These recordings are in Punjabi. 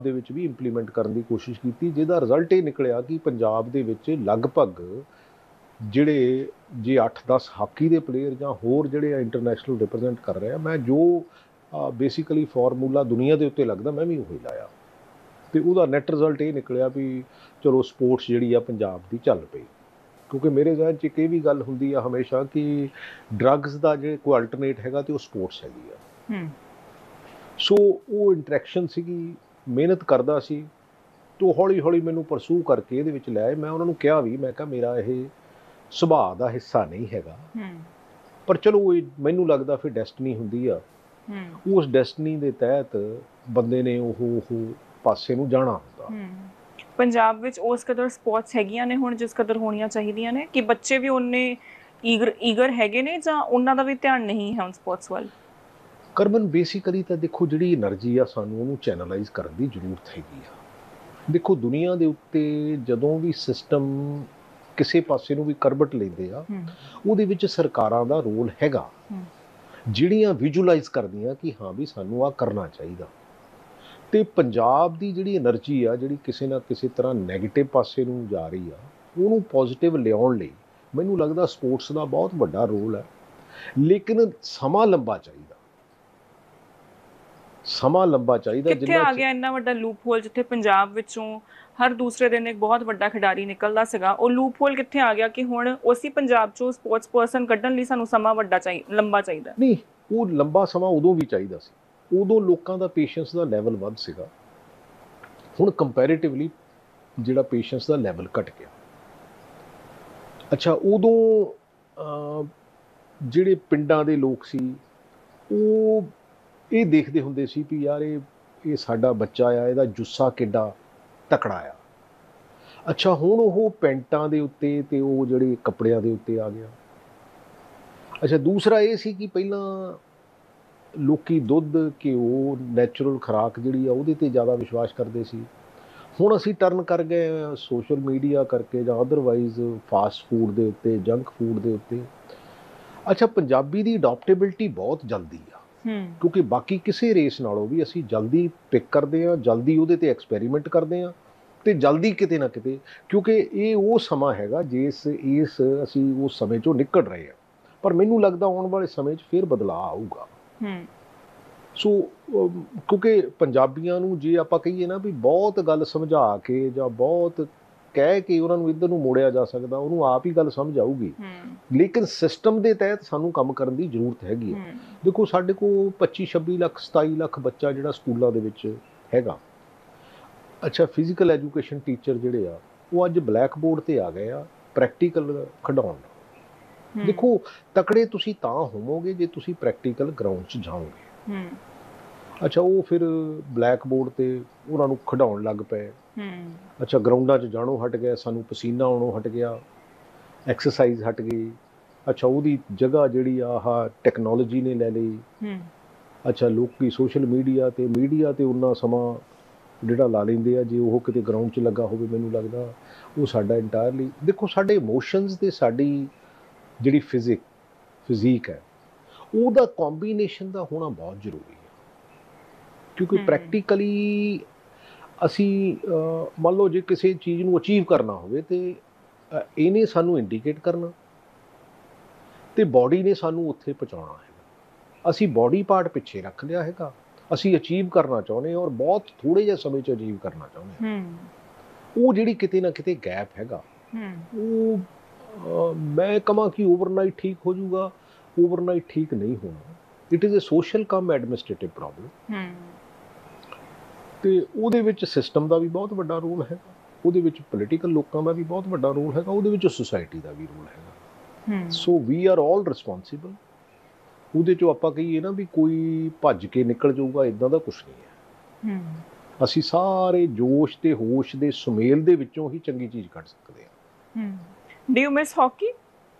ਦੇ ਵਿੱਚ ਵੀ ਇੰਪਲੀਮੈਂਟ ਕਰਨ ਦੀ ਕੋਸ਼ਿਸ਼ ਕੀਤੀ, ਜਿਹਦਾ ਰਿਜ਼ਲਟ ਇਹ ਨਿਕਲਿਆ ਕਿ ਪੰਜਾਬ ਦੇ ਵਿੱਚ ਲਗਭਗ ਜਿਹੜੇ ਜੇ 8-10 ਹਾਕੀ ਦੇ ਪਲੇਅਰ ਜਾਂ ਹੋਰ ਜਿਹੜੇ ਆ ਇੰਟਰਨੈਸ਼ਨਲ ਰਿਪਰੈਜ਼ੈਂਟ ਕਰ ਰਹੇ ਆ, ਮੈਂ ਜੋ ਬੇਸਿਕਲੀ ਫਾਰਮੂਲਾ ਦੁਨੀਆ ਦੇ ਉੱਤੇ ਲੱਗਦਾ ਮੈਂ ਵੀ ਉਹੀ ਲਾਇਆ, ਅਤੇ ਉਹਦਾ ਨੈਟ ਰਿਜ਼ਲਟ ਇਹ ਨਿਕਲਿਆ ਵੀ ਚਲੋ ਸਪੋਰਟਸ ਜਿਹੜੀ ਆ ਪੰਜਾਬ ਦੀ ਚੱਲ ਪਈ। ਕਿਉਂਕਿ ਮੇਰੇ ਜ਼ਹਿਨ 'ਚ ਇੱਕ ਇਹ ਵੀ ਗੱਲ ਹੁੰਦੀ ਆ ਹਮੇਸ਼ਾ ਕਿ ਡਰੱਗਸ ਦਾ ਜੇ ਕੋਈ ਅਲਟਰਨੇਟ ਹੈਗਾ ਤੇ ਉਹ ਸਪੋਰਟਸ ਹੈਗੀ ਆ। ਸੋ ਉਹ ਇੰਟਰੈਕਸ਼ਨ ਸੀਗੀ, ਮਿਹਨਤ ਕਰਦਾ ਸੀ, ਤੋ ਹੌਲੀ ਹੌਲੀ ਮੈਨੂੰ ਪਰਸੂ ਕਰਕੇ ਇਹਦੇ ਵਿੱਚ ਲੈ ਆਏ। ਮੈਂ ਉਹਨਾਂ ਨੂੰ ਕਿਹਾ ਵੀ, ਮੈਂ ਕਿਹਾ ਮੇਰਾ ਇਹ ਸੁਭਾਅ ਦਾ ਹਿੱਸਾ ਨਹੀਂ ਹੈਗਾ, ਪਰ ਚਲੋ ਇਹ ਮੈਨੂੰ ਲੱਗਦਾ ਫਿਰ ਡੈਸਟਨੀ ਹੁੰਦੀ ਆ, ਉਸ ਡੈਸਟਨੀ ਦੇ ਤਹਿਤ ਬੰਦੇ ਨੇ ਉਹ ਪਾਸੇ ਨੂੰ ਜਾਣਾ ਹੁੰਦਾ। ਪੰਜਾਬ ਵਿੱਚ ਉਸ ਕਦਰ ਸਪੋਰਟਸ ਹੈਗੀਆਂ ਨੇ ਹੁਣ ਜਿਸ ਕਦਰ ਹੋਣੀਆਂ ਚਾਹੀਦੀਆਂ ਨੇ, ਕਿ ਬੱਚੇ ਵੀ ਉਹਨੇ ਈਗਰ ਹੈਗੇ ਨੇ ਜਾਂ ਉਹਨਾਂ ਦਾ ਵੀ ਧਿਆਨ ਨਹੀਂ ਹੈ ਹੁਣ ਸਪੋਰਟਸ ਵੱਲ? ਕਰਮਨ, ਬੇਸਿਕਲੀ ਤਾਂ ਦੇਖੋ ਜਿਹੜੀ એનર્ਜੀ ਆ ਸਾਨੂੰ ਉਹਨੂੰ ਚੈਨਲਾਈਜ਼ ਕਰਨ ਦੀ ਜ਼ਰੂਰਤ ਹੈਗੀ ਆ। ਦੇਖੋ ਦੁਨੀਆ ਦੇ ਉੱਤੇ ਜਦੋਂ ਵੀ ਸਿਸਟਮ ਕਿਸੇ ਪਾਸੇ ਨੂੰ ਵੀ ਕਰਵਟ ਲੈਂਦੇ ਆ, ਉਹਦੇ ਵਿੱਚ ਸਰਕਾਰਾਂ ਦਾ ਰੋਲ ਹੈਗਾ, ਜਿਹੜੀਆਂ ਵਿਜ਼ੂਅਲਾਈਜ਼ ਕਰਦੀਆਂ ਕਿ ਹਾਂ ਵੀ ਸਾਨੂੰ ਆਹ ਕਰਨਾ ਚਾਹੀਦਾ। ਅਤੇ ਪੰਜਾਬ ਦੀ ਜਿਹੜੀ એનર્ਜੀ ਆ, ਜਿਹੜੀ ਕਿਸੇ ਨਾ ਕਿਸੇ ਤਰ੍ਹਾਂ ਨੈਗੇਟਿਵ ਪਾਸੇ ਨੂੰ ਜਾ ਰਹੀ ਆ, ਉਹਨੂੰ ਪੋਜ਼ੀਟਿਵ ਲਿਆਉਣ ਲਈ ਮੈਨੂੰ ਲੱਗਦਾ ਸਪੋਰਟਸ ਦਾ ਬਹੁਤ ਵੱਡਾ ਰੋਲ ਹੈ। ਲੇਕਿਨ ਸਮਾਂ ਲੰਬਾ ਚਾਹੀਦਾ, ਸਮਾਂ ਲੰਬਾ ਚਾਹੀਦਾ। ਕਿੱਥੇ ਆ ਗਿਆ ਇੰਨਾ ਵੱਡਾ ਲੂਪ ਹੋਲ, ਜਿੱਥੇ ਪੰਜਾਬ ਵਿੱਚੋਂ ਹਰ ਦੂਸਰੇ ਦਿਨ ਇੱਕ ਬਹੁਤ ਵੱਡਾ ਖਿਡਾਰੀ ਨਿਕਲਦਾ ਸੀਗਾ, ਉਹ ਲੂਪ ਹੋਲ ਕਿੱਥੇ ਆ ਗਿਆ ਕਿ ਹੁਣ ਉਸੇ ਪੰਜਾਬ 'ਚੋਂ ਸਪੋਰਟਸ ਪਰਸਨ ਕੱਢਣ ਲਈ ਸਾਨੂੰ ਸਮਾਂ ਲੰਬਾ ਚਾਹੀਦਾ? ਨਹੀਂ, ਉਹ ਲੰਬਾ ਸਮਾਂ ਉਦੋਂ ਵੀ ਚਾਹੀਦਾ ਸੀ, ਉਦੋਂ ਲੋਕਾਂ ਦਾ ਪੇਸ਼ੈਂਸ ਦਾ ਲੈਵਲ ਵੱਧ ਸੀਗਾ। ਹੁਣ ਕੰਪੈਰੇਟਿਵਲੀ ਜਿਹੜਾ ਪੇਸ਼ੈਂਸ ਦਾ ਲੈਵਲ ਘਟ ਗਿਆ। ਅੱਛਾ, ਉਦੋਂ ਜਿਹੜੇ ਪਿੰਡਾਂ ਦੇ ਲੋਕ ਸੀ ਉਹ ਇਹ ਦੇਖਦੇ ਹੁੰਦੇ ਸੀ ਵੀ ਯਾਰ ਇਹ ਸਾਡਾ ਬੱਚਾ ਆ, ਇਹਦਾ ਜੁੱਸਾ ਕਿੱਡਾ ਤਕੜਾ ਆ। ਅੱਛਾ, ਹੁਣ ਉਹ ਪੈਂਟਾਂ ਦੇ ਉੱਤੇ ਅਤੇ ਉਹ ਜਿਹੜੇ ਕੱਪੜਿਆਂ ਦੇ ਉੱਤੇ ਆ ਗਿਆ। ਅੱਛਾ, ਦੂਸਰਾ ਇਹ ਸੀ ਕਿ ਪਹਿਲਾਂ ਲੋਕੀ ਦੁੱਧ, ਘਿਓ, ਨੈਚੁਰਲ ਖੁਰਾਕ ਜਿਹੜੀ ਆ ਉਹਦੇ 'ਤੇ ਜ਼ਿਆਦਾ ਵਿਸ਼ਵਾਸ ਕਰਦੇ ਸੀ। ਹੁਣ ਅਸੀਂ ਟਰਨ ਕਰ ਗਏ ਸੋਸ਼ਲ ਮੀਡੀਆ ਕਰਕੇ ਜਾਂ ਅਦਰਵਾਈਜ਼ ਫਾਸਟ ਫੂਡ ਦੇ ਉੱਤੇ, ਜੰਕ ਫੂਡ ਦੇ ਉੱਤੇ। ਅੱਛਾ, ਪੰਜਾਬੀ ਦੀ ਅਡੋਪਟੇਬਿਲਿਟੀ ਬਹੁਤ ਜਲਦੀ ਆ, ਕਿਉਂਕਿ ਬਾਕੀ ਕਿਸੇ ਰੇਸ ਨਾਲੋਂ ਵੀ ਅਸੀਂ ਜਲਦੀ ਪਿਕ ਕਰਦੇ ਹਾਂ, ਜਲਦੀ ਉਹਦੇ 'ਤੇ ਐਕਸਪੈਰੀਮੈਂਟ ਕਰਦੇ ਹਾਂ, ਅਤੇ ਜਲਦੀ ਕਿਤੇ ਨਾ ਕਿਤੇ, ਕਿਉਂਕਿ ਇਹ ਉਹ ਸਮਾਂ ਹੈਗਾ ਅਸੀਂ ਉਸ ਸਮੇਂ 'ਚੋਂ ਨਿਕਲ ਰਹੇ ਹਾਂ। ਪਰ ਮੈਨੂੰ ਲੱਗਦਾ ਆਉਣ ਵਾਲੇ ਸਮੇਂ 'ਚ ਫਿਰ ਬਦਲਾਅ ਆਊਗਾ। ਸੋ ਕਿਉਂਕਿ ਪੰਜਾਬੀਆਂ ਨੂੰ ਜੇ ਆਪਾਂ ਕਹੀਏ ਨਾ ਵੀ ਬਹੁਤ ਗੱਲ ਸਮਝਾ ਕੇ ਜਾਂ ਬਹੁਤ ਕਹਿ ਕੇ ਉਹਨਾਂ ਨੂੰ ਇੱਧਰ ਨੂੰ ਮੋੜਿਆ ਜਾ ਸਕਦਾ, ਉਹਨੂੰ ਆਪ ਹੀ ਗੱਲ ਸਮਝ ਆਊਗੀ। ਲੇਕਿਨ ਸਿਸਟਮ ਦੇ ਤਹਿਤ ਸਾਨੂੰ ਕੰਮ ਕਰਨ ਦੀ ਜ਼ਰੂਰਤ ਹੈਗੀ ਹੈ। ਦੇਖੋ ਸਾਡੇ ਕੋਲ 25-26 ਲੱਖ 27 ਲੱਖ ਬੱਚਾ ਜਿਹੜਾ ਸਕੂਲਾਂ ਦੇ ਵਿੱਚ ਹੈਗਾ। ਅੱਛਾ, ਫਿਜ਼ੀਕਲ ਐਜੂਕੇਸ਼ਨ ਟੀਚਰ ਜਿਹੜੇ ਆ ਉਹ ਅੱਜ ਬਲੈਕ ਬੋਰਡ 'ਤੇ ਆ ਗਏ ਆ ਪ੍ਰੈਕਟੀਕਲ ਖਿਡਾਉਣ। ਦੇਖੋ ਤਕੜੇ ਤੁਸੀਂ ਤਾਂ ਹੋਵੋਗੇ ਜੇ ਤੁਸੀਂ ਪ੍ਰੈਕਟੀਕਲ ਗਰਾਊਂਡ 'ਚ ਜਾਓਗੇ। ਅੱਛਾ, ਉਹ ਫਿਰ ਬਲੈਕ ਬੋਰਡ 'ਤੇ ਉਹਨਾਂ ਨੂੰ ਖਿਡਾਉਣ ਲੱਗ ਪਏ। ਅੱਛਾ, ਗਰਾਊਂਡਾਂ 'ਚ ਜਾਣੋਂ ਹਟ ਗਏ, ਸਾਨੂੰ ਪਸੀਨਾ ਆਉਣੋਂ ਹਟ ਗਿਆ, ਐਕਸਰਸਾਈਜ਼ ਹਟ ਗਈ। ਅੱਛਾ, ਉਹਦੀ ਜਗ੍ਹਾ ਜਿਹੜੀ ਆਹ ਟੈਕਨੋਲੋਜੀ ਨੇ ਲੈ ਲਈ। ਅੱਛਾ, ਲੋਕੀ ਸੋਸ਼ਲ ਮੀਡੀਆ 'ਤੇ ਉਨਾ ਸਮਾਂ ਜਿਹੜਾ ਲਾ ਲੈਂਦੇ ਆ, ਜੇ ਉਹ ਕਿਤੇ ਗਰਾਊਂਡ 'ਚ ਲੱਗਾ ਹੋਵੇ ਮੈਨੂੰ ਲੱਗਦਾ ਉਹ ਸਾਡਾ ਇੰਟਾਇਰਲੀ, ਦੇਖੋ ਸਾਡੇ ਇਮੋਸ਼ਨਸ ਅਤੇ ਸਾਡੀ ਜਿਹੜੀ ਫਿਜ਼ੀਕ ਹੈ ਉਹਦਾ ਕੰਬੀਨੇਸ਼ਨ ਦਾ ਹੋਣਾ ਬਹੁਤ ਜ਼ਰੂਰੀ ਹੈ। ਕਿਉਂਕਿ ਪ੍ਰੈਕਟੀਕਲੀ ਅਸੀਂ ਮੰਨ ਲਓ ਜੇ ਕਿਸੇ ਚੀਜ਼ ਨੂੰ ਅਚੀਵ ਕਰਨਾ ਹੋਵੇ ਤਾਂ ਇਹਨੇ ਸਾਨੂੰ ਇੰਡੀਕੇਟ ਕਰਨਾ ਅਤੇ ਬੋਡੀ ਨੇ ਸਾਨੂੰ ਉੱਥੇ ਪਹੁੰਚਾਉਣਾ ਹੈਗਾ। ਅਸੀਂ ਬੋਡੀ ਪਾਰਟ ਪਿੱਛੇ ਰੱਖ ਲਿਆ ਹੈਗਾ, ਅਸੀਂ ਅਚੀਵ ਕਰਨਾ ਚਾਹੁੰਦੇ ਹਾਂ ਔਰ ਬਹੁਤ ਥੋੜ੍ਹੇ ਜਿਹੇ ਸਮੇਂ 'ਚ ਅਚੀਵ ਕਰਨਾ ਚਾਹੁੰਦੇ ਹਾਂ। ਉਹ ਜਿਹੜੀ ਕਿਤੇ ਨਾ ਕਿਤੇ ਗੈਪ ਹੈਗਾ, ਉਹ ਮੈਂ ਕਹਾਂ ਕਿ ਓਵਰਨਾਈਟ ਠੀਕ ਹੋ ਜਾਊਗਾ, ਓਵਰਨਾਈਟ ਠੀਕ ਨਹੀਂ ਹੋਣਾ। It is a social come administrative problem. ਅਤੇ ਉਹਦੇ ਵਿੱਚ ਸਿਸਟਮ ਦਾ ਵੀ ਬਹੁਤ ਵੱਡਾ ਰੋਲ ਹੈਗਾ, ਉਹਦੇ ਵਿੱਚ ਪੋਲੀਟੀਕਲ ਲੋਕਾਂ ਦਾ ਵੀ ਬਹੁਤ ਵੱਡਾ ਰੋਲ ਹੈਗਾ, ਉਹਦੇ ਵਿੱਚ ਸੁਸਾਇਟੀ ਦਾ ਵੀ ਰੋਲ ਹੈਗਾ। ਸੋ ਵੀ ਆਰ ਆਲ ਰਿਸਪੋਂਸੀਬਲ। ਉਹਦੇ 'ਚੋਂ ਆਪਾਂ ਕਹੀਏ ਨਾ ਵੀ ਕੋਈ ਭੱਜ ਕੇ ਨਿਕਲ ਜਾਊਗਾ, ਇੱਦਾਂ ਦਾ ਕੁਛ ਨਹੀਂ ਹੈ। ਅਸੀਂ ਸਾਰੇ ਜੋਸ਼ ਤੇ ਹੋਸ਼ ਦੇ ਸੁਮੇਲ ਦੇ ਵਿੱਚੋਂ ਹੀ ਚੰਗੀ ਚੀਜ਼ ਕੱਢ ਸਕਦੇ ਹਾਂ। Do you miss hockey?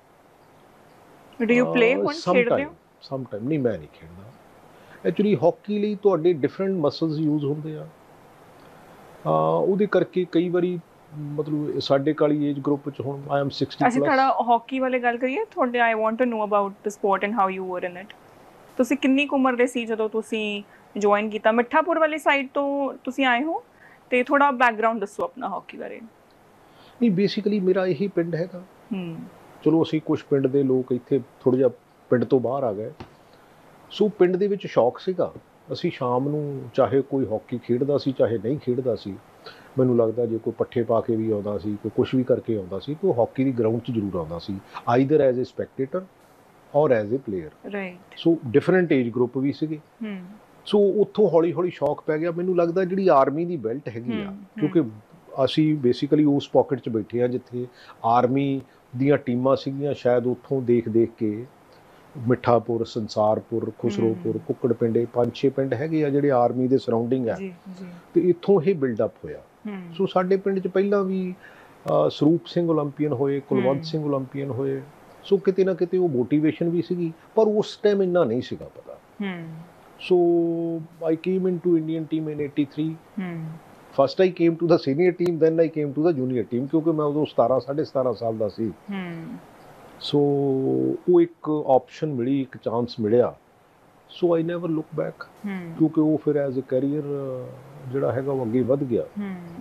Do you play? ਹੁਣ ਖੇਡਦੇ ਹੋ? ਸਮ ਟਾਈਮ ਨਹੀਂ, ਮੈਂ ਨਹੀਂ ਖੇਡਦਾ ਐਕਚੁਅਲੀ। ਹਾਕੀ ਲਈ ਤੁਹਾਡੇ ਡਿਫਰੈਂਟ ਮਸਲਸ ਯੂਜ਼ ਹੁੰਦੇ ਆ, ਉਹਦੇ ਕਰਕੇ ਕਈ ਵਾਰੀ ਮਤਲਬ ਸਾਡੇ ਕਾਲੀ ਏਜ ਗਰੁੱਪ 'ਚ ਹੁਣ ਆਈ ਐਮ 60+। ਅਸੀਂ ਥੋੜਾ ਹਾਕੀ ਵਾਲੇ ਗੱਲ ਕਰੀਏ ਤੁਹਾਡੇ। I want to know about the support and how you were in it. ਤੁਸੀਂ ਕਿੰਨੀ ਕੁ ਉਮਰ ਦੇ ਸੀ ਜਦੋਂ ਤੁਸੀਂ ਜੁਆਇਨ ਕੀਤਾ? ਮਿੱਠਾਪੁਰ ਵਾਲੀ ਸਾਈਡ ਤੋਂ ਤੁਸੀਂ ਆਏ ਹੋ ਤੇ ਥੋੜਾ ਬੈਕਗ੍ਰਾਉਂਡ ਦੱਸੋ ਆਪਣਾ ਹਾਕੀ ਬਾਰੇ। ਨਹੀਂ, ਬੇਸਿਕਲੀ ਮੇਰਾ ਇਹੀ ਪਿੰਡ ਹੈਗਾ। ਹੂੰ ਚਲੋ ਅਸੀਂ ਕੁਝ ਪਿੰਡ ਦੇ ਲੋਕ ਇੱਥੇ ਥੋੜ੍ਹਾ ਜਿਹਾ ਪਿੰਡ ਤੋਂ ਬਾਹਰ ਆ ਗਏ, ਸੋ ਪਿੰਡ ਦੇ ਵਿੱਚ ਸ਼ੌਕ ਸੀਗਾ। ਅਸੀਂ ਸ਼ਾਮ ਨੂੰ ਚਾਹੇ ਕੋਈ ਹਾਕੀ ਖੇਡਦਾ ਸੀ ਚਾਹੇ ਨਹੀਂ ਖੇਡਦਾ ਸੀ, ਮੈਨੂੰ ਲੱਗਦਾ ਜੇ ਕੋਈ ਪੱਠੇ ਪਾ ਕੇ ਵੀ ਆਉਂਦਾ ਸੀ, ਕੋਈ ਕੁਛ ਵੀ ਕਰਕੇ ਆਉਂਦਾ ਸੀ, ਤਾਂ ਉਹ ਹਾਕੀ ਦੀ ਗਰਾਊਂਡ 'ਚ ਜ਼ਰੂਰ ਆਉਂਦਾ ਸੀ, ਆਈਦਰ ਐਜ਼ ਏ ਸਪੈਕਟੇਟਰ ਔਰ as a player. Right. So different age group ਵੀ ਸੀਗੇ। ਸੋ ਉੱਥੋਂ ਹੌਲੀ ਹੌਲੀ ਸ਼ੌਕ ਪੈ ਗਿਆ। ਮੈਨੂੰ ਲੱਗਦਾ ਜਿਹੜੀ ਆਰਮੀ ਦੀ ਬੈਲਟ ਹੈਗੀ ਆ, ਕਿਉਂਕਿ ਅਸੀਂ ਬੇਸਿਕਲੀ ਉਸ ਪਾਕਟ 'ਚ ਬੈਠੇ ਹਾਂ ਜਿੱਥੇ ਆਰਮੀ ਦੀਆਂ ਟੀਮਾਂ ਸੀਗੀਆਂ, ਸ਼ਾਇਦ ਉੱਥੋਂ ਦੇਖ ਦੇਖ ਕੇ ਮਿੱਠਾਪੁਰ, ਸੰਸਾਰਪੁਰ, ਖੁਸਰੋਪੁਰ, ਕੁੱਕੜ ਪਿੰਡੇ 5-6 ਪਿੰਡ ਹੈਗੇ ਆ ਜਿਹੜੇ ਆਰਮੀ ਦੇ ਸਰਾਊਂਡਿੰਗ ਆ, ਤੇ ਇੱਥੋਂ ਇਹ ਬਿਲਡਅਪ ਹੋਇਆ। ਸੋ ਸਾਡੇ ਪਿੰਡ 'ਚ ਪਹਿਲਾਂ ਵੀ ਸਰੂਪ ਸਿੰਘ ਓਲੰਪੀਅਨ ਹੋਏ, ਕੁਲਵੰਤ ਸਿੰਘ ਓਲੰਪੀਅਨ ਹੋਏ। ਸੋ ਕਿਤੇ ਨਾ ਕਿਤੇ ਉਹ ਮੋਟੀਵੇਸ਼ਨ ਵੀ ਸੀਗੀ, ਪਰ ਉਸ ਟਾਈਮ ਇੰਨਾ ਨਹੀਂ ਸੀਗਾ ਪਤਾ। ਸੋ ਆਈ came into Indian team in 83। First I came to the senior team, then I came to the junior team, ਕਿਉਂਕਿ ਮੈਂ ਉਦੋਂ 17 ਸਾਲ ਦਾ ਸੀ। ਸੋ ਉਹ ਇੱਕ ਆਪਸ਼ਨ ਮਿਲੀ, ਇੱਕ ਚਾਂਸ ਮਿਲਿਆ। ਸੋ ਆਈ ਨੈਵਰ ਲੁੱਕ ਬੈਕ, ਕਿਉਂਕਿ ਉਹ ਫਿਰ ਐਜ਼ ਅ ਕੈਰੀਅਰ ਜਿਹੜਾ ਹੈਗਾ ਉਹ ਅੱਗੇ ਵੱਧ ਗਿਆ।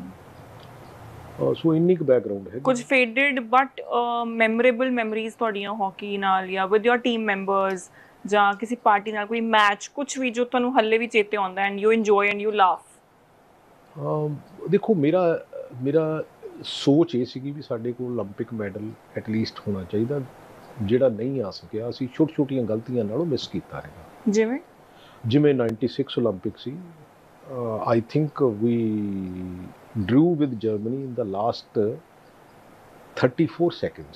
ਸੋ ਇੰਨੀ ਕੁ ਬੈਕਗ੍ਰਾਉਂਡ ਹੈ। ਕੁਝ ਫੇਡਡ ਬਟ ਮੈਮੋਰੇਬਲ ਮੈਮਰੀਜ਼ ਤੁਹਾਡੀਆਂ ਹਾਕੀ ਨਾਲ ਜਾਂ ਵਿਦ ਯੋਰ ਟੀਮ ਮੈਂਬਰਸ ਜਾਂ ਕਿਸੇ ਪਾਰਟੀ ਨਾਲ ਕੋਈ ਮੈਚ, ਕੁਝ ਵੀ ਜੋ ਤੁਹਾਨੂੰ ਹੱਲੇ ਵੀ ਚੇਤੇ ਆਉਂਦਾ and you enjoy and you laugh? ਦੇਖੋ, ਮੇਰਾ ਸੋਚ ਇਹ ਸੀਗੀ ਵੀ ਸਾਡੇ ਕੋਲ ਓਲੰਪਿਕ ਮੈਡਲ ਐਟਲੀਸਟ ਹੋਣਾ ਚਾਹੀਦਾ। ਜਿਹੜਾ ਨਹੀਂ ਆ ਸਕਿਆ, ਅਸੀਂ ਛੋਟੀ ਛੋਟੀਆਂ ਗਲਤੀਆਂ ਨਾਲੋਂ ਮਿਸ ਕੀਤਾ ਹੈਗਾ। ਜਿਵੇਂ 96 Olympic C, I think we drew with Germany in the last 34 seconds,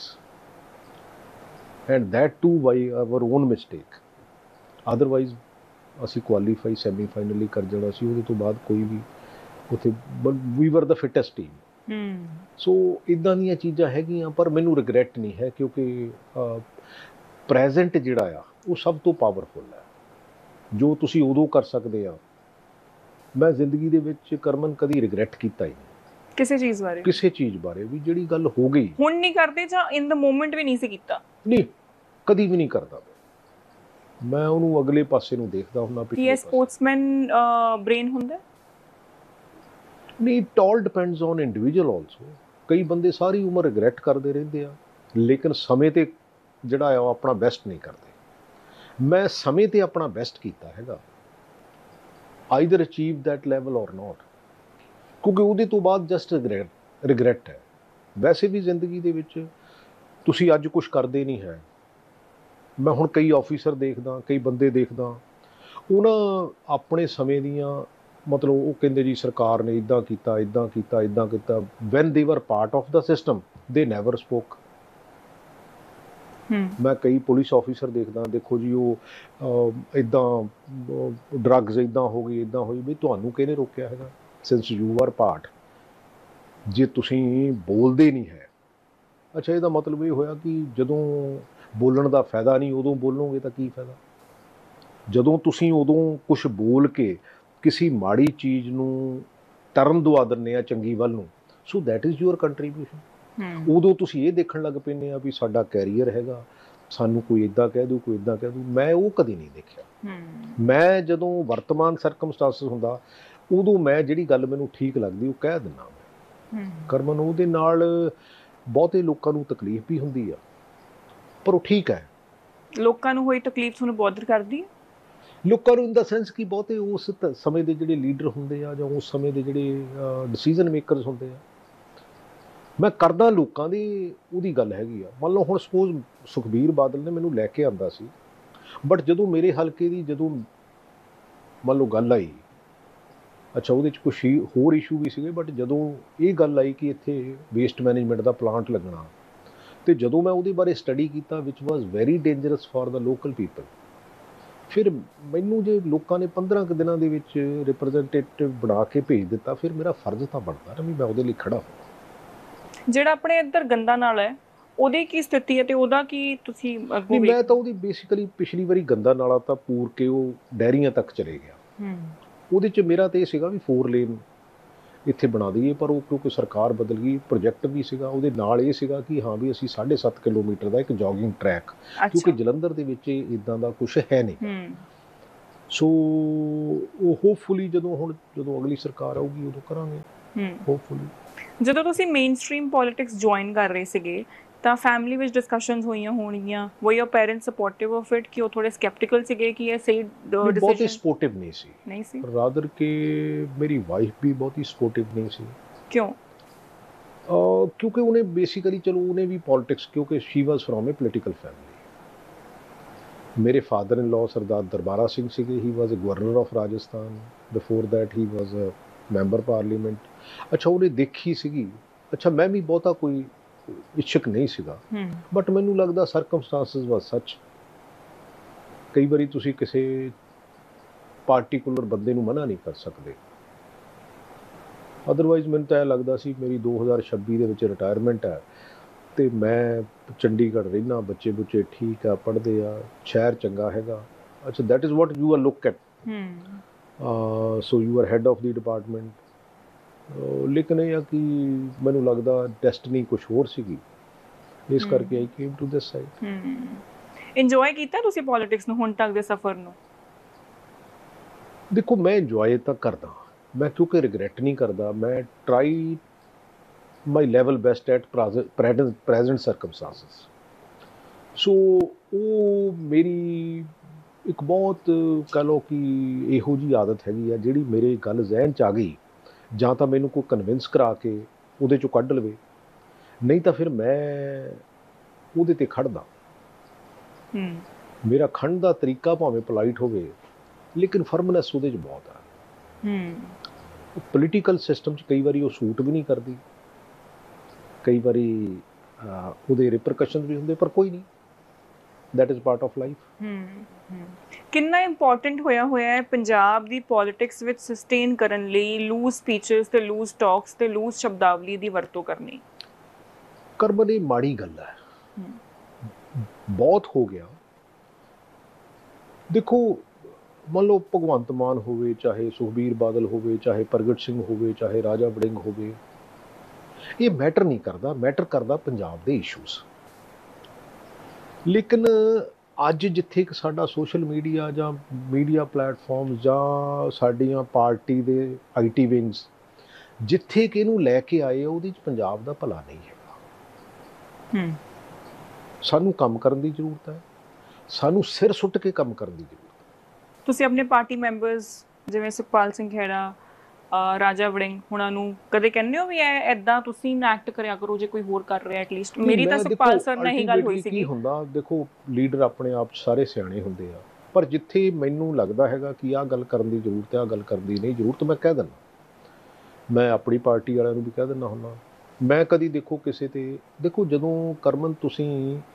and that too by our own mistake. Otherwise ਅਸੀਂ ਕੁਆਲੀਫਾਈ ਸੈਮੀਫਾਈਨਲੀ ਕਰ ਜਾਣਾ ਸੀ। ਉਹਦੇ ਤੋਂ ਬਾਅਦ ਕੋਈ ਵੀ ਉੱਥੇ we were the fittest team. ਸੋ ਇੱਦਾਂ ਦੀਆਂ ਚੀਜ਼ਾਂ ਹੈਗੀਆਂ, ਪਰ ਮੈਨੂੰ ਰਿਗਰੈਟ ਨਹੀਂ ਹੈ, ਕਿਉਂਕਿ ਪ੍ਰੈਜ਼ੈਂਟ ਜਿਹੜਾ ਆ ਉਹ ਸਭ ਤੋਂ ਪਾਵਰਫੁਲ ਹੈ। ਜੋ ਤੁਸੀਂ ਉਦੋਂ ਕਰ ਸਕਦੇ ਆ, ਮੈਂ ਜ਼ਿੰਦਗੀ ਦੇ ਵਿੱਚ ਕਰਮਨ ਕਦੀ ਰਿਗਰੈਟ ਕੀਤਾ ਹੀ ਨਹੀਂ ਕਿਸੇ ਚੀਜ਼ ਬਾਰੇ ਵੀ ਜਿਹੜੀ ਗੱਲ ਹੋ ਗਈ। ਹੁਣ ਨਹੀਂ ਕਰਦੇ ਜਾਂ ਇਨ ਦ ਮੂਮੈਂਟ ਵੀ ਨਹੀਂ ਸੀ ਕੀਤਾ? ਨਹੀਂ, ਕਦੀ ਵੀ ਨਹੀਂ ਕਰਦਾ। ਮੈਂ ਉਹਨੂੰ ਅਗਲੇ ਪਾਸੇ ਨੂੰ ਦੇਖਦਾ ਹੁੰਦਾ। ਕੀ ਇਹ ਸਪੋਰਟਸਮੈਨ ਬ੍ਰੇਨ ਹੁੰਦਾ? ਨਹੀਂ, it all depends on individual also. ਕਈ ਬੰਦੇ ਸਾਰੀ ਉਮਰ ਰਿਗਰੈਟ ਕਰਦੇ ਰਹਿੰਦੇ ਆ, ਲੇਕਿਨ ਸਮੇਂ ਤੇ ਜਿਹੜਾ ਆ ਉਹ ਆਪਣਾ ਬੈਸਟ ਨਹੀਂ ਕਰਦੇ। ਮੈਂ ਸਮੇਂ ਤੇ ਆਪਣਾ ਬੈਸਟ ਕੀਤਾ ਹੈਗਾ, ਆਈਦਰ ਅਚੀਵ ਦੈਟ ਲੈਵਲ ਔਰ ਨੋਟ, ਕਿਉਂਕਿ ਉਹਦੇ ਤੋਂ ਬਾਅਦ ਜਸਟ ਰਿਗਰੈਟ ਹੈ। ਵੈਸੇ ਵੀ ਜ਼ਿੰਦਗੀ ਦੇ ਵਿੱਚ ਤੁਸੀਂ ਅੱਜ ਕੁਛ ਕਰਦੇ ਨਹੀਂ ਹੈ। ਮੈਂ ਹੁਣ ਕਈ ਆਫੀਸਰ ਦੇਖਦਾ, ਕਈ ਬੰਦੇ ਦੇਖਦਾ, ਉਹਨਾਂ ਆਪਣੇ ਸਮੇਂ ਦੀਆਂ ਮਤਲਬ ਉਹ ਕਹਿੰਦੇ ਜੀ ਸਰਕਾਰ ਨੇ ਇੱਦਾਂ ਕੀਤਾ, ਇੱਦਾਂ ਕੀਤਾ, ਇੱਦਾਂ ਕੀਤਾ। ਵੈਨ ਦੇ ਵਰ ਪਾਰਟ ਆਫ ਦਾ ਸਿਸਟਮ ਦੇ ਨੈਵਰ ਸਪੋਕ। ਮੈਂ ਕਈ ਪੁਲਿਸ ਆਫੀਸਰ ਦੇਖਦਾ, ਦੇਖੋ ਜੀ ਉਹ ਇੱਦਾਂ ਡਰੱਗਸ ਇੱਦਾਂ ਹੋ ਗਈ, ਇੱਦਾਂ ਹੋਈ, ਵੀ ਤੁਹਾਨੂੰ ਕਿਹਨੇ ਰੋਕਿਆ ਹੈਗਾ? Since you are part. ਜੇ ਤੁਸੀਂ ਬੋਲਦੇ ਨਹੀਂ ਹੈ, ਅੱਛਾ, ਇਹਦਾ ਮਤਲਬ ਇਹ ਹੋਇਆ ਕਿ ਜਦੋਂ ਬੋਲਣ ਦਾ ਫਾਇਦਾ ਨਹੀਂ, ਉਦੋਂ ਬੋਲੋਗੇ ਤਾਂ ਕੀ ਫਾਇਦਾ? ਜਦੋਂ ਤੁਸੀਂ ਉਦੋਂ ਕੁਛ ਬੋਲ ਕੇ ਕਿਸੇ ਮਾੜੀ ਚੀਜ਼ ਨੂੰ ਟਰਨ ਦਵਾ ਦਿੰਦੇ ਆ ਚੰਗੀ ਵੱਲ ਨੂੰ, so that is your contribution. ਉਦੋਂ ਤੁਸੀਂ ਇਹ ਦੇਖਣ ਲੱਗ ਪੈਂਦੇ ਆ ਵੀ ਸਾਡਾ ਕੈਰੀਅਰ ਹੈਗਾ, ਸਾਨੂੰ ਕੋਈ ਇੱਦਾਂ ਕਹਿ ਦੂ, ਕੋਈ ਇੱਦਾਂ ਕਹਿ ਦੂ। ਮੈਂ ਉਹ ਕਦੀ ਨਹੀਂ ਦੇਖਿਆ। ਮੈਂ ਜਦੋਂ ਵਰਤਮਾਨ ਸਰਕਮਸਟੈਂਸਸ ਹੁੰਦਾ, ਉਦੋਂ ਮੈਂ ਜਿਹੜੀ ਗੱਲ ਮੈਨੂੰ ਠੀਕ ਲੱਗਦੀ ਉਹ ਕਹਿ ਦਿੰਦਾ ਮੈਂ। ਕਰਮਨ, ਉਹਦੇ ਨਾਲ ਬਹੁਤੇ ਲੋਕਾਂ ਨੂੰ ਤਕਲੀਫ ਵੀ ਹੁੰਦੀ ਆ, ਪਰ ਉਹ ਠੀਕ ਹੈ। ਲੋਕਾਂ ਨੂੰ ਹੋਈ ਤਕਲੀਫ ਤੁਹਾਨੂੰ ਬੋਦਰ ਕਰਦੀ ਹੈ? ਲੋਕਾਂ ਨੂੰ ਇਨ ਦਾ ਸੈਂਸ ਕਿ ਬਹੁਤੇ ਉਸ ਸਮੇਂ ਦੇ ਜਿਹੜੇ ਲੀਡਰ ਹੁੰਦੇ ਆ ਜਾਂ ਉਸ ਸਮੇਂ ਦੇ ਜਿਹੜੇ ਡਿਸੀਜ਼ਨ ਮੇਕਰਸ ਹੁੰਦੇ ਆ, ਮੈਂ ਕਰਦਾ ਲੋਕਾਂ ਦੀ ਉਹਦੀ ਗੱਲ ਹੈਗੀ ਆ। ਮੰਨ ਲਓ ਹੁਣ ਸਪੋਜ਼ ਸੁਖਬੀਰ ਬਾਦਲ ਨੇ ਮੈਨੂੰ ਲੈ ਕੇ ਆਂਦਾ ਸੀ, ਬਟ ਜਦੋਂ ਮੇਰੇ ਹਲਕੇ ਦੀ ਜਦੋਂ ਮੰਨ ਲਓ ਗੱਲ ਆਈ, ਅੱਛਾ ਉਹਦੇ 'ਚ ਕੁਛ ਹੋਰ ਇਸ਼ੂ ਵੀ ਸੀਗੇ, ਬਟ ਜਦੋਂ ਇਹ ਗੱਲ ਆਈ ਕਿ ਇੱਥੇ ਵੇਸਟ ਮੈਨੇਜਮੈਂਟ ਦਾ ਪਲਾਂਟ ਲੱਗਣਾ, ਅਤੇ ਜਦੋਂ ਮੈਂ ਉਹਦੇ ਬਾਰੇ ਸਟੱਡੀ ਕੀਤਾ, ਵਿਚ ਵਾਜ਼ very dangerous for the local people, ਫਿਰ ਮੈਨੂੰ ਜੇ ਲੋਕਾਂ ਨੇ 15 ਕੁ ਦਿਨਾਂ ਦੇ ਵਿੱਚ ਰਿਪਰੈਜ਼ੈਂਟੇਟਿਵ ਬਣਾ ਕੇ ਭੇਜ ਦਿੱਤਾ, ਫਿਰ ਮੇਰਾ ਫਰਜ਼ ਤਾਂ ਬਣਦਾ ਨਾ ਵੀ ਮੈਂ ਉਹਦੇ ਲਈ ਖੜਾ ਹੋਵਾਂ। ਜਿਹੜਾ ਆਪਣੇ ਇੱਧਰ ਗੰਦਾ ਨਾਲਾ ਹੈ, ਉਹਦੀ ਕੀ ਸਥਿਤੀ ਹੈ ਤੇ ਉਹਦਾ ਕੀ ਤੁਸੀਂ ਨਹੀਂ, ਮੈਂ ਤਾਂ ਉਹਦੀ ਬੇਸਿਕਲੀ ਪਿਛਲੀ ਵਾਰੀ ਗੰਦਾ ਨਾਲਾ ਤਾਂ ਪੂਰ ਕੇ ਉਹ ਡੈਰੀਆਂ ਤੱਕ ਚਲੇ ਗਿਆ। ਉਹਦੇ 'ਚ ਮੇਰਾ ਤਾਂ ਇਹ ਸੀਗਾ ਵੀ 4 ਲੇਨ ਇੱਥੇ ਬਣਾ ਦਈਏ, ਪਰ ਉਹ ਕਿਉਂਕਿ ਸਰਕਾਰ ਬਦਲ ਗਈ, ਪ੍ਰੋਜੈਕਟ ਵੀ ਸੀਗਾ ਉਹਦੇ ਨਾਲ ਇਹ ਸੀਗਾ ਕਿ ਹਾਂ ਵੀ ਅਸੀਂ 7.5 ਕਿਲੋਮੀਟਰ ਦਾ ਇੱਕ ਜੋਗਿੰਗ ਟਰੈਕ, ਕਿਉਂਕਿ ਜਲੰਧਰ ਦੇ ਵਿੱਚ ਇੱਦਾਂ ਦਾ ਕੁਛ ਹੈ ਨਹੀਂ। ਸੋ ਉਹ ਹੋਪਫੁਲੀ ਜਦੋਂ ਅਗਲੀ ਸਰਕਾਰ ਆਊਗੀ ਉਦੋਂ ਕਰਾਂਗੇ ਹੋਪਫੁਲੀ। ਜਦੋਂ ਤੁਸੀਂ ਮੇਨ ਸਟ੍ਰੀਮ ਪੋਲਿਟਿਕਸ ਜੁਆਇਨ ਕਰ ਰਹੇ ਸੀਗੇ ਤਾਂ ਫੈਮਿਲੀ ਵਿੱਚ ਡਿਸਕਸ਼ਨਸ ਹੋਈਆਂ ਹੋਣਗੀਆਂ, ਵਰ ਯੋਰ ਪੇਰੈਂਟਸ ਸਪੋਰਟਿਵ ਆਫ ਇਟ, ਕਿ ਉਹ ਥੋੜੇ ਸਕੈਪਟੀਕਲ ਸੀਗੇ ਕਿ ਇਹ ਸਹੀ ਬਹੁਤੇ ਡਿਸੀਜਨ ਸਪੋਰਟਿਵ ਨਹੀਂ ਸੀ, ਰਾਦਰ ਕਿ ਮੇਰੀ ਵਾਈਫ ਵੀ ਬਹੁਤੀ ਸਪੋਰਟਿਵ ਨਹੀਂ ਸੀ। ਕਿਉਂ? ਕਿਉਂਕਿ ਉਹਨੇ ਬੇਸਿਕਲੀ ਚਲੋ ਉਹਨੇ ਵੀ ਪੋਲਿਟਿਕਸ, ਕਿਉਂਕਿ ਸ਼ੀ ਵਾਜ਼ ਫਰੋਮ ਏ ਪੋਲੀਟੀਕਲ ਫੈਮਿਲੀ। ਮੇਰੇ ਫਾਦਰ ਇਨ ਲਾਅ ਸਰਦਾਰ ਦਰਬਾਰਾ ਸਿੰਘ ਸੀਗੇ, ਹੀ ਵਾਜ਼ ਅ governor of Rajasthan, before that he was a member parliament. ਅੱਛਾ ਉਹਨੇ ਦੇਖੀ ਸੀਗੀ। ਅੱਛਾ ਮੈਂ ਵੀ ਬਹੁਤਾ ਕੋਈ ਇੱਛੁਕ ਨਹੀਂ ਸੀਗਾ, ਬਟ ਮੈਨੂੰ ਲੱਗਦਾ ਸਰਕਮਸਟੈਂਸਿਸ ਵਾਜ਼ ਸੱਚ। ਕਈ ਵਾਰੀ ਤੁਸੀਂ ਕਿਸੇ ਪਾਰਟੀਕੂਲਰ ਬੰਦੇ ਨੂੰ ਮਨਾ ਨਹੀਂ ਕਰ ਸਕਦੇ। ਅਦਰਵਾਈਜ਼ ਮੈਨੂੰ ਤਾਂ ਇਹ ਲੱਗਦਾ ਸੀ ਮੇਰੀ 2026 ਦੇ ਵਿੱਚ ਰਿਟਾਇਰਮੈਂਟ ਹੈ ਅਤੇ ਮੈਂ ਚੰਡੀਗੜ੍ਹ ਰਹਿੰਦਾ, ਬੱਚੇ ਬੁੱਚੇ ਠੀਕ ਆ, ਪੜ੍ਹਦੇ ਆ, ਸ਼ਹਿਰ ਚੰਗਾ ਹੈਗਾ। ਅੱਛਾ that is what you are look at, so you are head of the department. ਲੇਕਿਨ ਇਹ ਆ ਕਿ ਮੈਨੂੰ ਲੱਗਦਾ ਡੈਸਟਨੀ ਕੁਛ ਹੋਰ ਸੀਗੀ, ਇਸ ਕਰਕੇ ਆਈ came to this side. Enjoy ਕੀਤਾ ਤੁਸੀਂ ਪੋਲਿਟਿਕਸ ਨੂੰ ਹੁਣ ਤੱਕ ਦੇ ਸਫ਼ਰ ਨੂੰ? ਦੇਖੋ ਮੈਂ ਇੰਜੋਏ ਤਾਂ ਕਰਦਾ, ਮੈਂ ਕਿਉਂਕਿ ਰਿਗਰੈਟ ਨਹੀਂ ਕਰਦਾ। ਮੈਂ try my level best at present circumstances. ਸੋ ਉਹ ਮੇਰੀ ਇੱਕ ਬਹੁਤ ਕਹਿ ਲਓ ਕਿ ਇਹੋ ਜਿਹੀ ਆਦਤ ਹੈਗੀ ਆ ਜਿਹੜੀ ਮੇਰੇ ਗੱਲ ਜ਼ਹਿਨ 'ਚ ਆ ਗਈ, ਜਾਂ ਤਾਂ ਮੈਨੂੰ ਕੋਈ ਕਨਵਿੰਸ ਕਰਾ ਕੇ ਉਹਦੇ 'ਚੋਂ ਕੱਢ ਲਵੇ, ਨਹੀਂ ਤਾਂ ਫਿਰ ਮੈਂ ਉਹਦੇ 'ਤੇ ਖੜ੍ਹਦਾ। ਮੇਰਾ ਖੜ੍ਹਨ ਦਾ ਤਰੀਕਾ ਭਾਵੇਂ ਪੋਲਾਈਟ ਹੋਵੇ, ਲੇਕਿਨ ਫਰਮਨੈਸ ਉਹਦੇ 'ਚ ਬਹੁਤ ਆ। ਪੋਲੀਟੀਕਲ ਸਿਸਟਮ 'ਚ ਕਈ ਵਾਰੀ ਉਹ ਸੂਟ ਵੀ ਨਹੀਂ ਕਰਦੀ, ਕਈ ਵਾਰੀ ਉਹਦੇ ਰਿਪਰਕਸ਼ਨ ਵੀ ਹੁੰਦੇ, ਪਰ ਕੋਈ ਨਹੀਂ, that is part of life. ਕਿੰਨਾ ਇੰਪੋਰਟੈਂਟ ਹੋਇਆ ਹੈ ਪੰਜਾਬ ਦੀ ਪੋਲਿਟਿਕਸ ਵਿੱਚ ਸਸਟੇਨ ਕਰਨ ਲਈ ਲੂਜ਼ ਸਪੀਚਸ ਤੇ ਲੂਜ਼ ਟਾਕਸ ਤੇ ਲੂਜ਼ ਸ਼ਬਦਾਵਲੀ ਦੀ ਵਰਤੋਂ ਕਰਨੀ? ਕਰਮਨ ਇਹ ਮਾੜੀ ਗੱਲ ਹੈ, ਬਹੁਤ ਹੋ ਗਿਆ। ਦੇਖੋ ਮੰਨ ਲਓ ਭਗਵੰਤ ਮਾਨ ਹੋਵੇ, ਚਾਹੇ ਸੁਖਬੀਰ ਬਾਦਲ ਹੋਵੇ, ਚਾਹੇ ਪ੍ਰਗਟ ਸਿੰਘ ਹੋਵੇ, ਚਾਹੇ ਰਾਜਾ ਵੜਿੰਗ ਹੋਵੇ, ਇਹ ਮੈਟਰ ਨਹੀਂ ਕਰਦਾ, ਮੈਟਰ ਕਰਦਾ ਪੰਜਾਬ ਦੇ ਇਸ਼ੂਜ਼। ਲੇਕਿਨ ਅੱਜ ਜਿੱਥੇ ਕਿ ਸਾਡਾ ਸੋਸ਼ਲ ਮੀਡੀਆ ਜਾਂ ਮੀਡੀਆ ਪਲੇਟਫਾਰਮ ਜਾਂ ਸਾਡੀਆਂ ਪਾਰਟੀ ਦੇ IT ਵਿੰਗਸ ਜਿੱਥੇ ਕਿ ਇਹਨੂੰ ਲੈ ਕੇ ਆਏ, ਉਹਦੇ 'ਚ ਪੰਜਾਬ ਦਾ ਭਲਾ ਨਹੀਂ ਹੈਗਾ। ਸਾਨੂੰ ਕੰਮ ਕਰਨ ਦੀ ਜ਼ਰੂਰਤ ਹੈ, ਸਾਨੂੰ ਸਿਰ ਸੁੱਟ ਕੇ ਕੰਮ ਕਰਨ ਦੀ ਜ਼ਰੂਰਤ ਹੈ। ਤੁਸੀਂ ਆਪਣੇ ਪਾਰਟੀ ਮੈਂਬਰਸ ਜਿਵੇਂ ਸੁਖਪਾਲ ਸਿੰਘ ਖਹਿਰਾ, ਰਾਜਾ ਵੜਿੰਗ ਹੁਣਾਂ ਨੂੰ ਕਦੇ ਕਹਿੰਦੇ ਹੋ ਵੀ ਐਦਾਂ ਤੁਸੀਂ ਨਾ ਐਕਟ ਕਰਿਆ ਕਰੋ ਜੇ ਕੋਈ ਹੋਰ ਕਰ ਰਿਹਾ? ਐਟਲੀਸਟ ਮੇਰੀ ਤਾਂ ਸੁਖਪਾਲ ਸਰ ਨਾਲ ਇਹੀ ਗੱਲ ਹੋਈ ਸੀਗੀ। ਕੀ ਹੁੰਦਾ, ਦੇਖੋ ਲੀਡਰ ਆਪਣੇ ਆਪ 'ਚ ਸਾਰੇ ਸਿਆਣੇ ਹੁੰਦੇ ਆ, ਪਰ ਜਿੱਥੇ ਮੈਨੂੰ ਲੱਗਦਾ ਹੈਗਾ ਕਿ ਆਹ ਗੱਲ ਕਰਨ ਦੀ ਜ਼ਰੂਰਤ ਹੈ, ਆਹ ਗੱਲ ਕਰਨ ਦੀ ਨਹੀਂ ਜ਼ਰੂਰਤ, ਮੈਂ ਕਹਿ ਦਿੰਦਾ। ਮੈਂ ਆਪਣੀ ਪਾਰਟੀ ਵਾਲਿਆਂ ਨੂੰ ਵੀ ਕਹਿ ਦਿੰਦਾ ਹੁੰਦਾ। ਮੈਂ ਕਦੀ ਦੇਖੋ ਕਿਸੇ 'ਤੇ, ਦੇਖੋ ਜਦੋਂ ਕਰਮਨ ਤੁਸੀਂ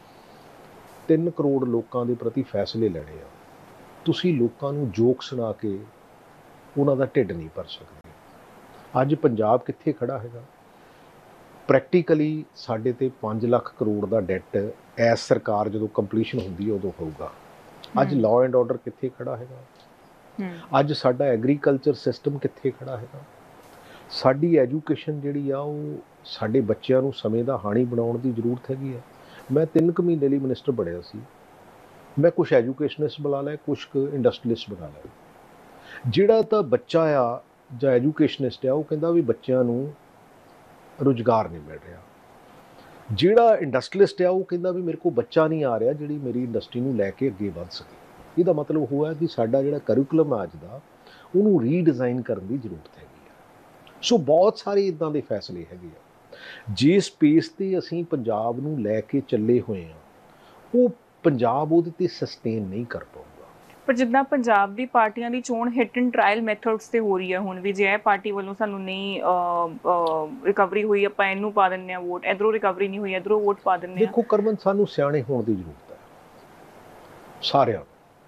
3 ਕਰੋੜ ਲੋਕਾਂ ਦੇ ਪ੍ਰਤੀ ਫੈਸਲੇ ਲੈਣੇ ਆ, ਤੁਸੀਂ ਲੋਕਾਂ ਨੂੰ ਜੋਕ ਸੁਣਾ ਕੇ ਉਹਨਾਂ ਦਾ ਢਿੱਡ ਨਹੀਂ ਭਰ ਸਕਦੇ। ਅੱਜ ਪੰਜਾਬ ਕਿੱਥੇ ਖੜਾ ਹੈਗਾ? ਪ੍ਰੈਕਟੀਕਲੀ ਸਾਡੇ 'ਤੇ 5 ਲੱਖ ਕਰੋੜ ਦਾ ਡੈਟ ਐਸ ਸਰਕਾਰ ਜਦੋਂ ਕੰਪਲੀਸ਼ਨ ਹੁੰਦੀ ਹੈ ਉਦੋਂ ਹੋਊਗਾ। ਅੱਜ ਲਾਅ ਐਂਡ ਆਰਡਰ ਕਿੱਥੇ ਖੜਾ ਹੈਗਾ? ਅੱਜ ਸਾਡਾ ਐਗਰੀਕਲਚਰ ਸਿਸਟਮ ਕਿੱਥੇ ਖੜਾ ਹੈਗਾ? ਸਾਡੀ ਐਜੂਕੇਸ਼ਨ ਜਿਹੜੀ ਆ ਉਹ ਸਾਡੇ ਬੱਚਿਆਂ ਨੂੰ ਸਮੇਂ ਦਾ ਹਾਣੀ ਬਣਾਉਣ ਦੀ ਜ਼ਰੂਰਤ ਹੈਗੀ ਆ। ਮੈਂ 3 ਕੁ ਮਹੀਨੇ ਲਈ ਮਿਨਿਸਟਰ ਬਣਿਆ ਸੀ, ਮੈਂ ਕੁਛ ਐਜੂਕੇਸ਼ਨਿਸਟ ਬੁਲਾ ਲਏ, ਕੁਛ ਕੁ ਇੰਡਸਟਰੀਲਿਸਟ ਬਣਾ ਲਏ। ਜਿਹੜਾ ਤਾਂ ਬੱਚਾ ਆ ਜਾਂ ਐਜੂਕੇਸ਼ਨਿਸਟ ਆ, ਉਹ ਕਹਿੰਦਾ ਵੀ ਬੱਚਿਆਂ ਨੂੰ ਰੁਜ਼ਗਾਰ ਨਹੀਂ ਮਿਲ ਰਿਹਾ। ਜਿਹੜਾ ਇੰਡਸਟਰੀਲਿਸਟ ਆ ਉਹ ਕਹਿੰਦਾ ਵੀ ਮੇਰੇ ਕੋਲ ਬੱਚਾ ਨਹੀਂ ਆ ਰਿਹਾ ਜਿਹੜੀ ਮੇਰੀ ਇੰਡਸਟਰੀ ਨੂੰ ਲੈ ਕੇ ਅੱਗੇ ਵੱਧ ਸਕੇ। ਇਹਦਾ ਮਤਲਬ ਉਹ ਹੈ ਕਿ ਸਾਡਾ ਜਿਹੜਾ ਕਰਿਕੂਲਮ ਆ ਅੱਜ ਦਾ, ਉਹਨੂੰ ਰੀਡਿਜ਼ਾਈਨ ਕਰਨ ਦੀ ਜ਼ਰੂਰਤ ਹੈਗੀ ਆ। ਸੋ ਬਹੁਤ ਸਾਰੇ ਇੱਦਾਂ ਦੇ ਫੈਸਲੇ ਹੈਗੇ ਆ। ਜੇ ਸਪੇਸ 'ਤੇ ਅਸੀਂ ਪੰਜਾਬ ਨੂੰ ਲੈ ਕੇ ਚੱਲੇ ਹੋਏ ਹਾਂ, ਉਹ ਪੰਜਾਬ ਉਹਦੇ 'ਤੇ ਸਸਟੇਨ ਨਹੀਂ ਕਰ ਪਾਊਗਾ। ਪਰ ਜਿੱਦਾਂ ਪੰਜਾਬ ਦੀ ਪਾਰਟੀਆਂ ਦੀ ਚੋਣ ਹਿੱਟ ਐਂਡ ਟਰਾਇਲ ਮੈਥਡਸ 'ਤੇ ਹੋ ਰਹੀ ਹੈ ਹੁਣ ਵੀ, ਜੇ ਇਹ ਪਾਰਟੀ ਵੱਲੋਂ ਸਾਨੂੰ ਨਹੀਂ ਰਿਕਵਰੀ ਹੋਈ ਆਪਾਂ ਇਹਨੂੰ ਪਾ ਦਿੰਦੇ ਹਾਂ ਵੋਟ, ਇੱਧਰੋਂ ਰਿਕਵਰੀ ਨਹੀਂ ਹੋਈ ਇੱਧਰੋਂ ਵੋਟ ਪਾ ਦਿੰਦੇ ਹਾਂ। ਦੇਖੋ ਕਰਮਨ, ਸਾਨੂੰ ਸਿਆਣੇ ਹੋਣ ਦੀ ਜ਼ਰੂਰਤ ਹੈ ਸਾਰਿਆਂ ਨੂੰ।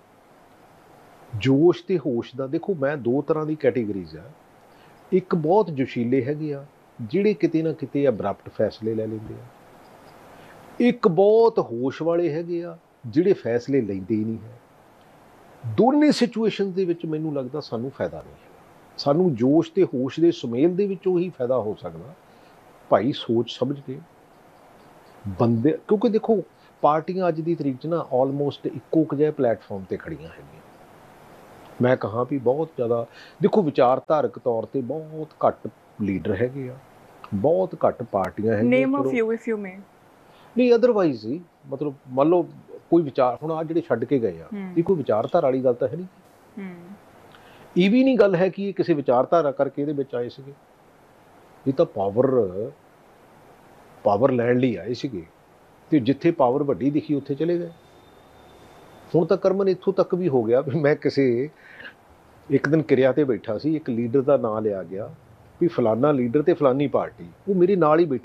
ਜੋਸ਼ ਤੇ ਹੋਸ਼ ਦਾ ਦੇਖੋ, ਮੈਂ 2 ਤਰ੍ਹਾਂ ਦੀ ਕੈਟੇਗਰੀਜ਼ ਆ। ਇੱਕ ਬਹੁਤ ਜੋਸ਼ੀਲੇ ਹੈਗੇ ਆ ਜਿਹੜੇ ਕਿਤੇ ਨਾ ਕਿਤੇ ਅਬਰਪਟ ਫੈਸਲੇ ਲੈ ਲੈਂਦੇ ਆ। ਇੱਕ ਬਹੁਤ ਹੋਸ਼ ਵਾਲੇ ਹੈਗੇ ਆ ਜਿਹੜੇ ਫੈਸਲੇ ਲੈਂਦੇ ਹੀ ਨਹੀਂ ਹੈ। ਦੋਨੇ ਸਿਚੁਏਸ਼ਨ ਦੇ ਵਿੱਚ ਮੈਨੂੰ ਲੱਗਦਾ ਸਾਨੂੰ ਫਾਇਦਾ ਨਹੀਂ ਹੈਗਾ। ਸਾਨੂੰ ਜੋਸ਼ ਤੇ ਹੋਸ਼ ਦੇ ਸੁਮੇਲ ਦੇ ਵਿੱਚੋਂ ਹੀ ਫਾਇਦਾ ਹੋ ਸਕਦਾ ਭਾਈ, ਸੋਚ ਸਮਝ ਕੇ ਬੰਦੇ। ਕਿਉਂਕਿ ਦੇਖੋ ਪਾਰਟੀਆਂ ਅੱਜ ਦੀ ਤਰੀਕ 'ਚ ਨਾ ਆਲਮੋਸਟ ਇੱਕੋ ਜਿਹੇ ਪਲੇਟਫਾਰਮ 'ਤੇ ਖੜੀਆਂ ਹੈਗੀਆਂ। ਮੈਂ ਕਹਾਂ ਵੀ ਬਹੁਤ ਜ਼ਿਆਦਾ ਦੇਖੋ ਵਿਚਾਰਧਾਰਕ ਤੌਰ ਤੇ ਬਹੁਤ ਘੱਟ ਲੀਡਰ ਹੈਗੇ ਆ, ਬਹੁਤ ਘੱਟ ਪਾਰਟੀਆਂ ਹੈਗੀਆਂ। ਨੇਮ ਅ ਚਲੋ ਫਿਊ ਇਫ ਯੂ ਮੇ। ਨਹੀਂ ਅਦਰਵਾਈਜ਼ ਹੀ ਮਤਲਬ ਮੰਨ ਲਓ ਕੋਈ ਵਿਚਾਰ ਹੁਣ ਆ ਜਿਹੜੇ ਛੱਡ ਕੇ ਗਏ ਆ, ਇਹ ਕੋਈ ਵਿਚਾਰਧਾਰਾ ਵਾਲੀ ਗੱਲ ਤਾਂ ਹੈ ਨਹੀਂ। ਇਹ ਵੀ ਨਹੀਂ ਗੱਲ ਹੈ ਕਿ ਇਹ ਕਿਸੇ ਵਿਚਾਰਧਾਰਾ ਕਰਕੇ ਇਹਦੇ ਵਿੱਚ ਆਏ ਸੀਗੇ, ਇਹ ਤਾਂ ਪਾਵਰ ਲੈਣ ਲਈ ਆਏ ਸੀਗੇ, ਤੇ ਜਿੱਥੇ ਪਾਵਰ ਵੱਡੀ ਦਿਖੀ ਉੱਥੇ ਚਲੇ ਗਏ। ਹੁਣ ਤਾਂ ਕਰਮਨ ਇੱਥੋਂ ਤੱਕ ਵੀ ਹੋ ਗਿਆ ਵੀ ਮੈਂ ਕਿਸੇ ਇੱਕ ਦਿਨ ਕਿਰਿਆ ਤੇ ਬੈਠਾ ਸੀ, ਇੱਕ ਲੀਡਰ ਦਾ ਨਾਂ ਲਿਆ ਗਿਆ ਵੀ ਫਲਾਨਾ ਲੀਡਰ ਤੇ ਫਲਾਨੀ ਪਾਰਟੀ, ਉਹ ਮੇਰੇ ਨਾਲ ਹੀ ਬੈਠਾ